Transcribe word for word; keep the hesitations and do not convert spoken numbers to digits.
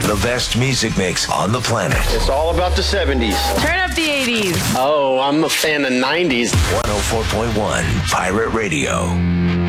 The best music mix on the planet. It's all about the seventies. Turn up the eighties. Oh, I'm a fan of nineties. one oh four point one Pirate Radio.